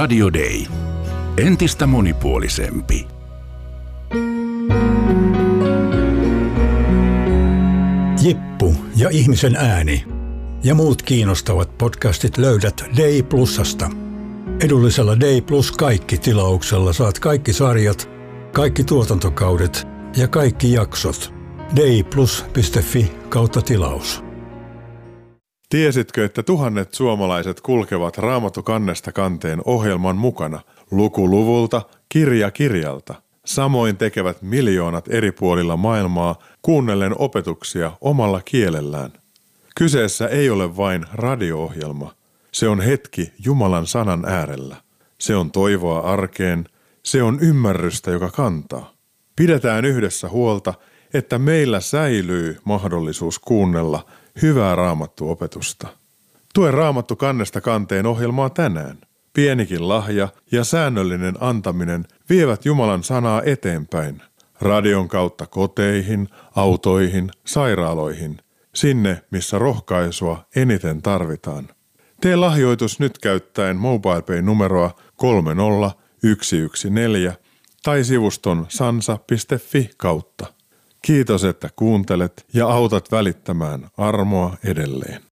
Radio Day. Entistä monipuolisempi. Jippu ja ihmisen ääni ja muut kiinnostavat podcastit löydät Day Plusasta. Edullisella Day Plus kaikki -tilauksella saat kaikki sarjat, kaikki tuotantokaudet ja kaikki jaksot. dayplus.fi/tilaus. Tiesitkö, että tuhannet suomalaiset kulkevat Raamattu kannesta kanteen ohjelman mukana, luku luvulta, kirja kirjalta? Samoin tekevät miljoonat eri puolilla maailmaa kuunnellen opetuksia omalla kielellään. Kyseessä ei ole vain radio-ohjelma. Se on hetki Jumalan sanan äärellä. Se on toivoa arkeen. Se on ymmärrystä, joka kantaa. Pidetään yhdessä huolta, että meillä säilyy mahdollisuus kuunnella hyvää raamattuopetusta. Tue Raamattu kannesta kanteen ohjelmaa tänään. Pienikin lahja ja säännöllinen antaminen vievät Jumalan sanaa eteenpäin. Radion kautta koteihin, autoihin, sairaaloihin. Sinne, missä rohkaisua eniten tarvitaan. Tee lahjoitus nyt käyttäen MobilePay-numeroa 30114 tai sivuston sansa.fi kautta. Kiitos, että kuuntelet ja autat välittämään armoa edelleen.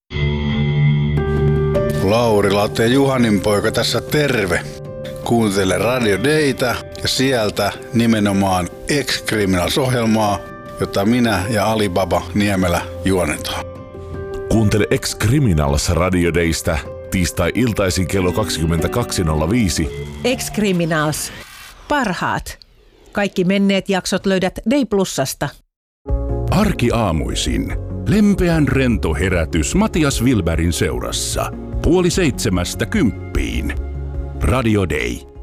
Lauri Laute Juhanin poika tässä terve. Kuuntele Radio Daytä ja sieltä nimenomaan Ex-Criminals-ohjelmaa, jota minä ja Alibaba Niemelä juonetaan. Kuuntele Ex-Criminals Radio Daystä tiistai-iltaisin kello 22.05. Ex-Criminals. Parhaat. Kaikki menneet jaksot löydät Day Plusasta. Arkiaamuisin. Lempeän rento herätys Matias Wilbergin seurassa. 6:30. Radio Day.